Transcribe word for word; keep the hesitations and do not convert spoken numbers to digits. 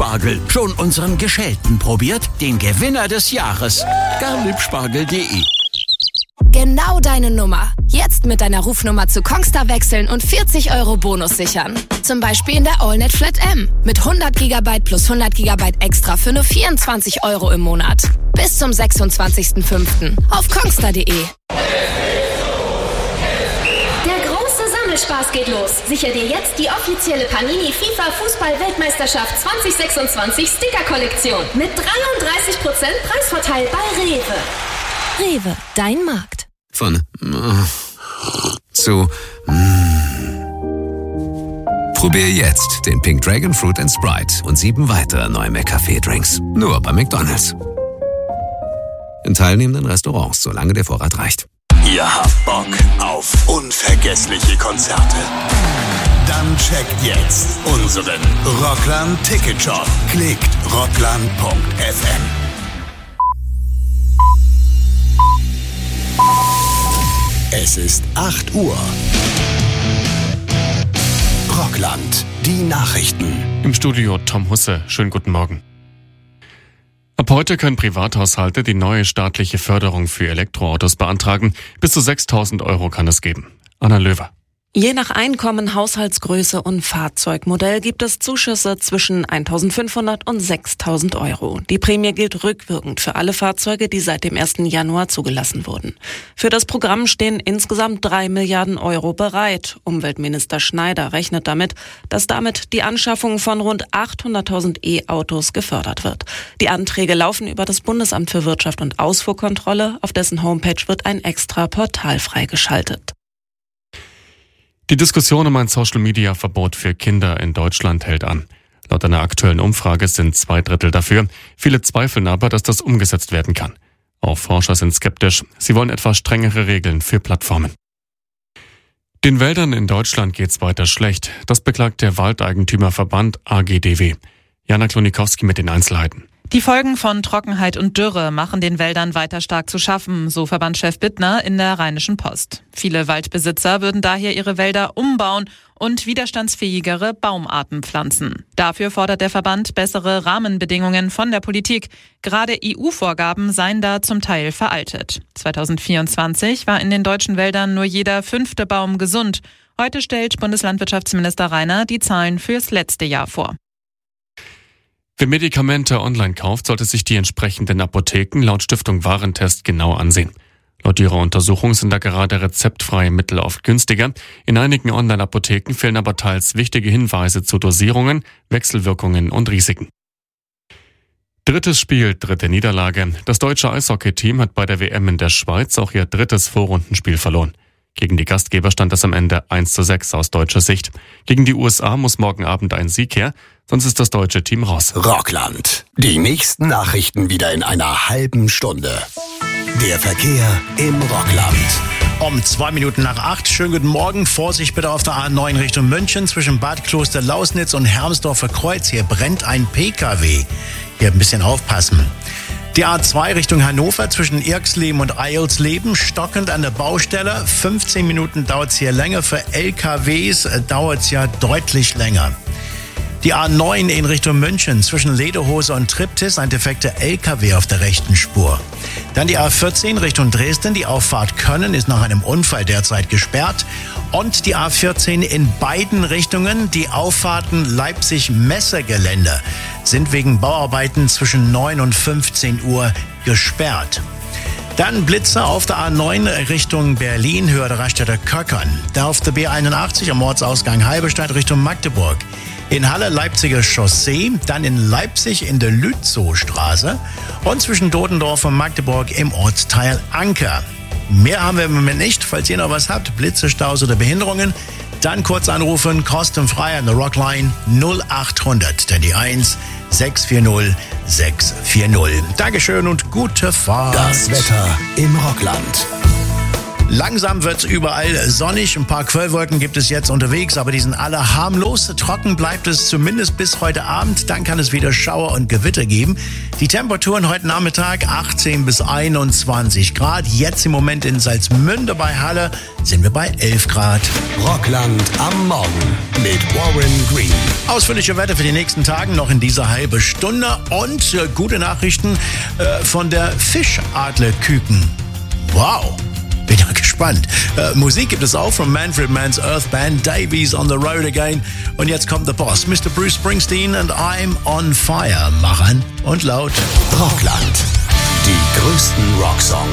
Garlieb-Spargel. Schon unseren geschälten probiert? Den Gewinner des Jahres. garlieb spargel punkt de. Genau deine Nummer. Jetzt mit deiner Rufnummer zu Kongstar wechseln und vierzig Euro Bonus sichern. Zum Beispiel in der AllNet Flat M. Mit hundert Gigabyte plus hundert Gigabyte extra für nur vierundzwanzig Euro im Monat. Bis zum sechsundzwanzigsten fünften auf kongstar punkt de. Spaß geht los. Sicher dir jetzt die offizielle Panini FIFA Fußball-Weltmeisterschaft zwanzig sechsundzwanzig Sticker-Kollektion mit dreiunddreißig Prozent Preisvorteil bei Rewe. Rewe, dein Markt. Von äh, zu mm. Probier jetzt den Pink Dragon Fruit and Sprite und sieben weitere neue McCafé-Drinks. Nur bei McDonald's. In teilnehmenden Restaurants, solange der Vorrat reicht. Ihr habt Bock auf unvergessliche Konzerte? Dann checkt jetzt unseren Rockland Ticket Shop. Klickt rockland punkt f m. Es ist acht Uhr. Rockland, die Nachrichten. Im Studio Tom Husse. Schönen guten Morgen. Ab heute können Privathaushalte die neue staatliche Förderung für Elektroautos beantragen. Bis zu sechstausend Euro kann es geben. Anna Löwer. Je nach Einkommen, Haushaltsgröße und Fahrzeugmodell gibt es Zuschüsse zwischen eintausendfünfhundert und sechstausend Euro. Die Prämie gilt rückwirkend für alle Fahrzeuge, die seit dem ersten Januar zugelassen wurden. Für das Programm stehen insgesamt drei Milliarden Euro bereit. Umweltminister Schneider rechnet damit, dass damit die Anschaffung von rund achthunderttausend E-Autos gefördert wird. Die Anträge laufen über das Bundesamt für Wirtschaft und Ausfuhrkontrolle. Auf dessen Homepage wird ein extra Portal freigeschaltet. Die Diskussion um ein Social-Media-Verbot für Kinder in Deutschland hält an. Laut einer aktuellen Umfrage sind zwei Drittel dafür. Viele zweifeln aber, dass das umgesetzt werden kann. Auch Forscher sind skeptisch. Sie wollen etwas strengere Regeln für Plattformen. Den Wäldern in Deutschland geht's weiter schlecht. Das beklagt der Waldeigentümerverband A G D W. Jana Klonikowski mit den Einzelheiten. Die Folgen von Trockenheit und Dürre machen den Wäldern weiter stark zu schaffen, so Verbandschef Bittner in der Rheinischen Post. Viele Waldbesitzer würden daher ihre Wälder umbauen und widerstandsfähigere Baumarten pflanzen. Dafür fordert der Verband bessere Rahmenbedingungen von der Politik. Gerade E U-Vorgaben seien da zum Teil veraltet. zweitausendvierundzwanzig war in den deutschen Wäldern nur jeder fünfte Baum gesund. Heute stellt Bundeslandwirtschaftsminister Rainer die Zahlen fürs letzte Jahr vor. Wer Medikamente online kauft, sollte sich die entsprechenden Apotheken laut Stiftung Warentest genau ansehen. Laut ihrer Untersuchung sind da gerade rezeptfreie Mittel oft günstiger. In einigen Online-Apotheken fehlen aber teils wichtige Hinweise zu Dosierungen, Wechselwirkungen und Risiken. Drittes Spiel, dritte Niederlage. Das deutsche Eishockey-Team hat bei der W M in der Schweiz auch ihr drittes Vorrundenspiel verloren. Gegen die Gastgeber stand es am Ende eins zu sechs aus deutscher Sicht. Gegen die U S A muss morgen Abend ein Sieg her, sonst ist das deutsche Team raus. Rockland. Die nächsten Nachrichten wieder in einer halben Stunde. Der Verkehr im Rockland. Um zwei Minuten nach acht. Schönen guten Morgen. Vorsicht bitte auf der A neun Richtung München zwischen Bad Kloster-Lausnitz und Hermsdorfer Kreuz. Hier brennt ein P K W. Hier ein bisschen aufpassen. Die A zwei Richtung Hannover zwischen Irxleben und Eilsleben, stockend an der Baustelle. fünfzehn Minuten dauert es hier länger. Für L K Ws dauert es ja deutlich länger. Die A neun in Richtung München zwischen Lederhose und Triptis, ein defekter L K W auf der rechten Spur. Dann die A vierzehn Richtung Dresden, die Auffahrt Können ist nach einem Unfall derzeit gesperrt. Und die A vierzehn in beiden Richtungen, die Auffahrten Leipzig-Messegelände sind wegen Bauarbeiten zwischen neun und fünfzehn Uhr gesperrt. Dann Blitzer auf der A neun Richtung Berlin, Höhe der Raststätte Köckern. Da auf der B einundachtzig am Ortsausgang Halberstadt Richtung Magdeburg. In Halle Leipziger Chaussee, dann in Leipzig in der Lützowstraße und zwischen Dodendorf und Magdeburg im Ortsteil Anker. Mehr haben wir im Moment nicht. Falls ihr noch was habt, Blitze, Staus oder Behinderungen, dann kurz anrufen, kostenfrei an der Rockline null achthundert, denn die eins sechs vier null sechs vier null. Dankeschön und gute Fahrt. Das Wetter im Rockland. Langsam wird's überall sonnig. Ein paar Quellwolken gibt es jetzt unterwegs, aber die sind alle harmlos. Trocken bleibt es zumindest bis heute Abend. Dann kann es wieder Schauer und Gewitter geben. Die Temperaturen heute Nachmittag achtzehn bis einundzwanzig Grad. Jetzt im Moment in Salzmünde bei Halle sind wir bei elf Grad. Rockland am Morgen mit Warren Green. Ausführliche Wetter für die nächsten Tage noch in dieser halben Stunde. Und äh, gute Nachrichten äh, von der Fischadlerküken. Wow! Bin ja gespannt. Äh, Musik gibt es auch von Manfred Mann's Earth Band, Davies on the Road Again. Und jetzt kommt der Boss, Mister Bruce Springsteen and I'm on Fire. Mach an und laut. Rockland. Die größten Rocksongs.